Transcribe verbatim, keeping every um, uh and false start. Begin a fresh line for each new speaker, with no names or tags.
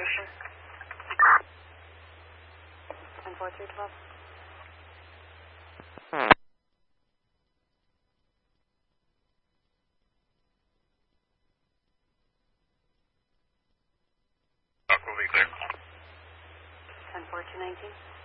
station. ten four three twelve.
Doc will be clear.
ten four two nineteen.